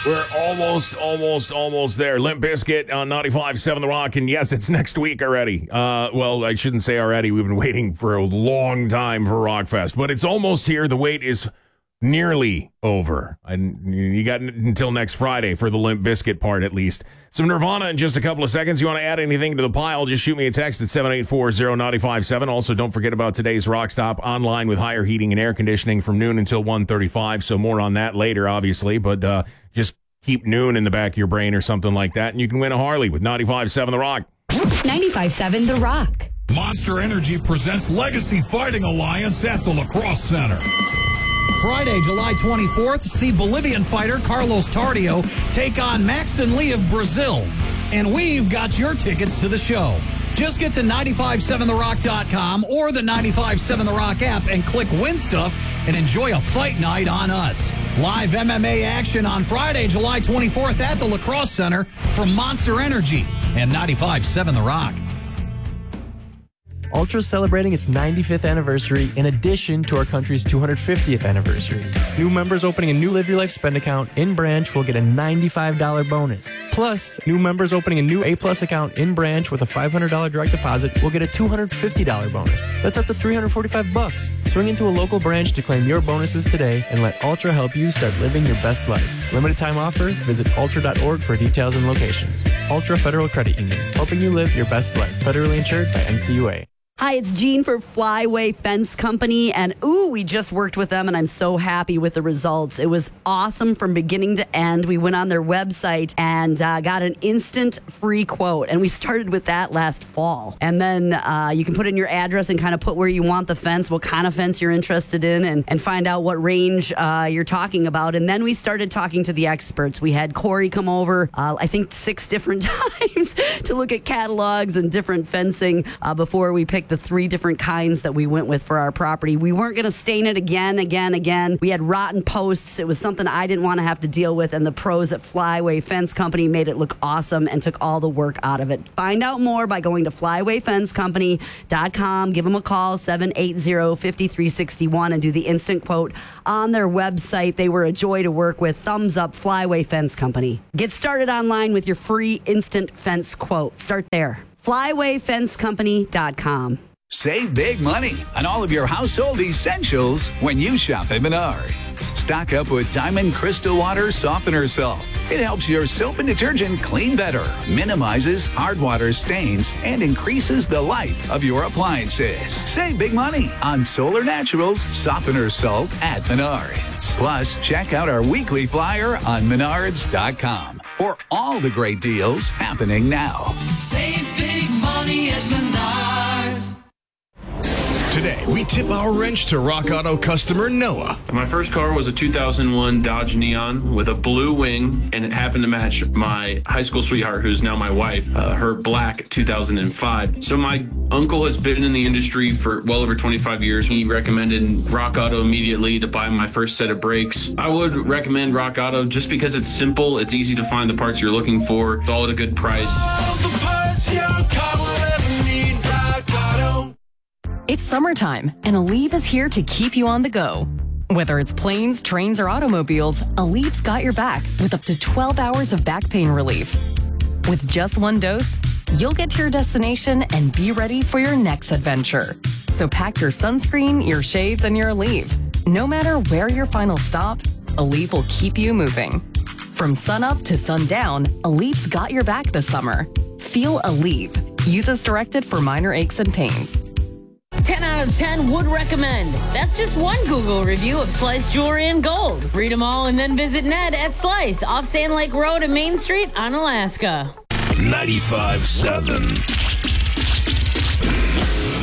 We're almost there. Limp Bizkit on 95.7 The Rock. And yes, it's next week already. Well, I shouldn't say already. We've been waiting for a long time for Rockfest. But it's almost here. The wait is nearly over. And you got until next Friday for the Limp Bizkit part, at least. Some Nirvana in just a couple of seconds. You want to add anything to the pile, just shoot me a text at 784-0957. Also, don't forget about today's Rock Stop online with higher heating and air conditioning from noon until 1:35. So more on that later, obviously. But just keep noon in the back of your brain or something like that, and you can win a Harley with 95.7 The Rock. 95.7 The Rock. Monster Energy presents Legacy Fighting Alliance at the Lacrosse Center. Friday, July 24th, see Bolivian fighter Carlos Tardio take on Max and Lee of Brazil. And we've got your tickets to the show. Just get to 957therock.com or the 95.7 The Rock app and click Win Stuff and enjoy a fight night on us. Live MMA action on Friday, July 24th at the Lacrosse Center from Monster Energy and 95.7 The Rock. Ultra is celebrating its 95th anniversary in addition to our country's 250th anniversary. New members opening a new Live Your Life spend account in branch will get a $95 bonus. Plus, new members opening a new A-Plus account in branch with a $500 direct deposit will get a $250 bonus. That's up to $345. Swing into a local branch to claim your bonuses today and let Ultra help you start living your best life. Limited time offer. Visit ultra.org for details and locations. Ultra Federal Credit Union, helping you live your best life. Federally insured by NCUA. Hi, it's Jean for Flyway Fence Company, and we just worked with them, and I'm so happy with the results. It was awesome from beginning to end. We went on their website and got an instant free quote, and we started with that last fall. And then you can put in your address and kind of put where you want the fence, what kind of fence you're interested in, and find out what range you're talking about. And then we started talking to the experts. We had Corey come over, I think 6 different times to look at catalogs and different fencing before we picked the 3 different kinds that we went with for our property. We weren't going to stain it again. We had rotten posts. It was something I didn't want to have to deal with, and the pros at Flyway Fence Company made it look awesome and took all the work out of it. Find out more by going to flywayfencecompany.com. Give them a call, 780-5361, and do the instant quote on their website. They were a joy to work with. Thumbs up, Flyway Fence Company. Get started online with your free instant fence quote. Start there. flywayfencecompany.com. Save big money on all of your household essentials when you shop at Menards. Stock up with Diamond Crystal Water Softener Salt. It helps your soap and detergent clean better, minimizes hard water stains, and increases the life of your appliances. Save big money on Solar Naturals Softener Salt at Menards. Plus, check out our weekly flyer on menards.com for all the great deals happening now. Save big money at Menards. Today, we tip our wrench to Rock Auto customer Noah. My first car was a 2001 Dodge Neon with a blue wing, and it happened to match my high school sweetheart, who's now my wife, her black 2005. So my uncle has been in the industry for well over 25 years. He recommended Rock Auto immediately to buy my first set of brakes. I would recommend Rock Auto just because it's simple, it's easy to find the parts you're looking for, it's all at a good price. All the parts your car will ever need, Rock Auto. It's summertime, and Aleve is here to keep you on the go. Whether it's planes, trains, or automobiles, Aleve's got your back with up to 12 hours of back pain relief. With just one dose, you'll get to your destination and be ready for your next adventure. So pack your sunscreen, your shades, and your Aleve. No matter where your final stop, Aleve will keep you moving. From sunup to sundown, Aleve's got your back this summer. Feel Aleve. Use as directed for minor aches and pains. 10 out of 10 would recommend. That's just one Google review of Slice Jewelry and Gold. Read them all and then visit Ned at Slice off Sand Lake Road and Main Street on Alaska. 95.7